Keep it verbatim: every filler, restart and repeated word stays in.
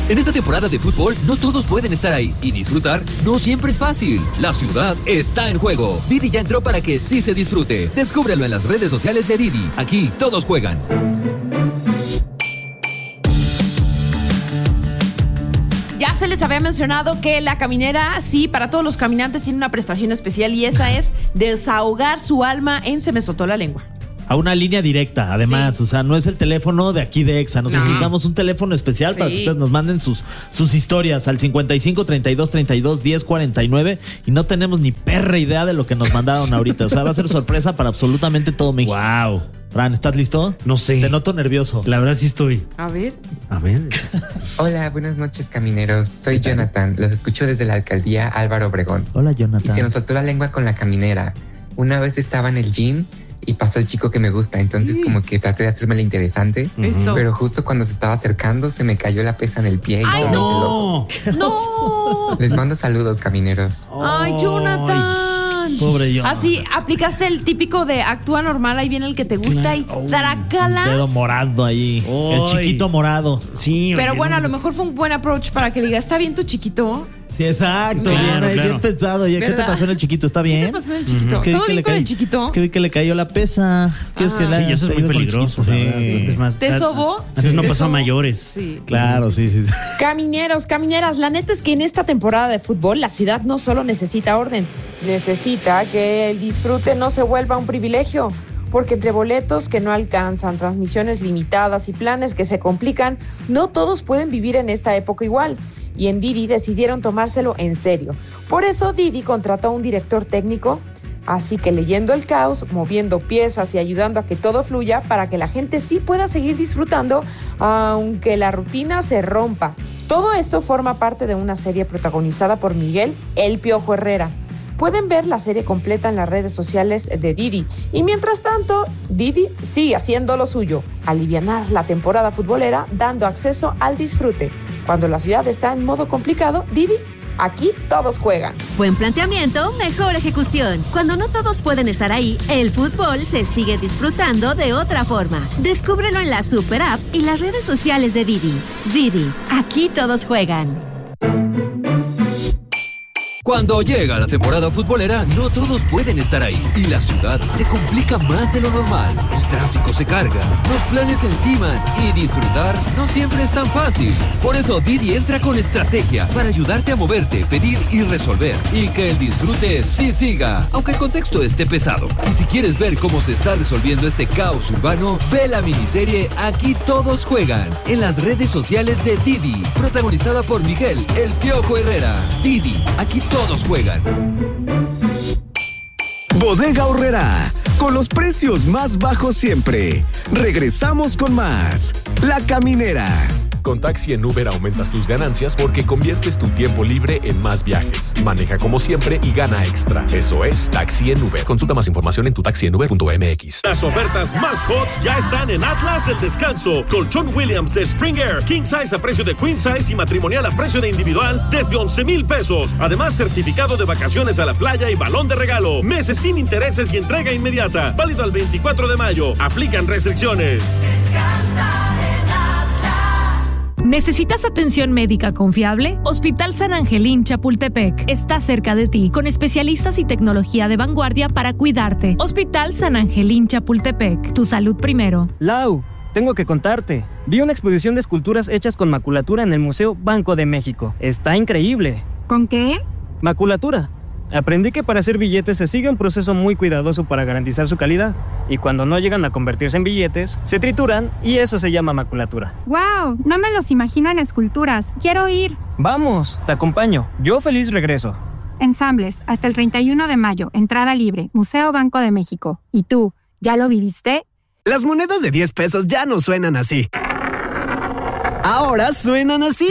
En esta temporada de fútbol, no todos pueden estar ahí. Y disfrutar no siempre es fácil. La ciudad está en juego. Didi ya entró para que sí se disfrute. Descúbrelo en las redes sociales de Didi. Aquí todos juegan. Ya se les había mencionado que la caminera, sí, para todos los caminantes tiene una prestación especial y esa es desahogar su alma en Se me soltó la lengua. A una línea directa, además, sí. O sea, no es el teléfono de aquí de Exa. Nosotros no. utilizamos un teléfono especial sí. para que ustedes nos manden sus, sus historias al cincuenta y cinco, treinta y dos, treinta y dos, diez, cuarenta y nueve y no tenemos ni perra idea de lo que nos mandaron ahorita. O sea, va a ser sorpresa para absolutamente todo México. Wow. Fran, ¿estás listo? No sé. Te noto nervioso. La verdad sí estoy. A ver. A ver. Hola, buenas noches, camineros. Soy Jonathan. Los escucho desde la alcaldía Álvaro Obregón. Hola, Jonathan. Y se nos soltó la lengua con la caminera. Una vez estaba en el gym y pasó el chico que me gusta, entonces sí. como que traté de hacerme la interesante, Eso. pero justo cuando se estaba acercando se me cayó la pesa en el pie y ¡Ay, se no! celoso. ¡No! Les mando saludos, camineros. ¡Ay, Jonathan! Pobre Jonathan. Así, aplicaste el típico de actúa normal, ahí viene el que te gusta y oh, taracalas. Un dedo morado ahí. Oy. El chiquito morado. Sí. Pero oye, bueno, no. a lo mejor fue un buen approach para que le diga, ¿está bien tu chiquito? Sí, exacto, Claro, bien, ahí, claro. bien pensado. ¿Y qué te pasó en el chiquito? ¿Está bien? ¿Qué te pasó en el chiquito? Es que ¿Todo vi que bien le con cae- el chiquito? Es que vi que le cayó la pesa. ¿Quieres Ah. que la Sí, eso es muy peligroso. Sí. la verdad. Es más, ¿Te sobó? Antes no ¿Te pasó a sobó? mayores. Sí. Claro, sí, sí. Camineros, camineras, la neta es que en esta temporada de fútbol la ciudad no solo necesita orden, necesita que el disfrute no se vuelva un privilegio, porque entre boletos que no alcanzan, transmisiones limitadas y planes que se complican, no todos pueden vivir en esta época igual. Y en Didi decidieron tomárselo en serio. Por eso Didi contrató a un director técnico, así que leyendo el caos, moviendo piezas y ayudando a que todo fluya para que la gente sí pueda seguir disfrutando, aunque la rutina se rompa. Todo esto forma parte de una serie protagonizada por Miguel El Piojo Herrera. Pueden ver la serie completa en las redes sociales de Didi. Y mientras tanto, Didi sigue haciendo lo suyo, alivianar la temporada futbolera dando acceso al disfrute. Cuando la ciudad está en modo complicado, Didi, aquí todos juegan. Buen planteamiento, mejor ejecución. Cuando no todos pueden estar ahí, el fútbol se sigue disfrutando de otra forma. Descúbrelo en la Super App y las redes sociales de Didi. Didi, aquí todos juegan. Cuando llega la temporada futbolera, no todos pueden estar ahí y la ciudad se complica más de lo normal. El tráfico se carga, los planes se enciman y disfrutar no siempre es tan fácil. Por eso Didi entra con estrategia para ayudarte a moverte, pedir y resolver y que el disfrute sí siga, aunque el contexto esté pesado. Y si quieres ver cómo se está resolviendo este caos urbano, ve la miniserie Aquí Todos Juegan en las redes sociales de Didi, protagonizada por Miguel El Piojo Herrera. Didi, aquí todos Todos juegan. Bodega Aurrerá, con los precios más bajos siempre. Regresamos con más. La Caminera. Con Taxi en Uber aumentas tus ganancias porque conviertes tu tiempo libre en más viajes. Maneja como siempre y gana extra. Eso es Taxi en Uber. Consulta más información en tu taxi en uber punto m x. Las ofertas más hot ya están en Atlas del Descanso. Colchón Williams de Spring Air, King Size a precio de Queen Size y matrimonial a precio de individual desde once mil pesos. Además, certificado de vacaciones a la playa y balón de regalo. Meses sin intereses y entrega inmediata. Válido al veinticuatro de mayo. Aplican restricciones. Descansa. ¿Necesitas atención médica confiable? Hospital San Angelín Chapultepec está cerca de ti, con especialistas y tecnología de vanguardia para cuidarte. Hospital San Angelín Chapultepec, tu salud primero. Lau, tengo que contarte. Vi una exposición de esculturas hechas con maculatura en el Museo Banco de México. Está increíble. ¿Con qué? Maculatura. Aprendí que para hacer billetes se sigue un proceso muy cuidadoso para garantizar su calidad. Y cuando no llegan a convertirse en billetes, se trituran y eso se llama maculatura. ¡Wow! No me los imagino en esculturas. ¡Quiero ir! ¡Vamos! Te acompaño. Yo feliz regreso. Ensambles, hasta el treinta y uno de mayo. Entrada libre. Museo Banco de México. ¿Y tú, ya lo viviste? Las monedas de diez pesos ya no suenan así. Ahora suenan así.